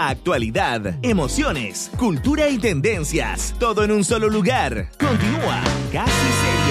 Actualidad, emociones, cultura y tendencias. Todo en un solo lugar. Continúa Casi Series.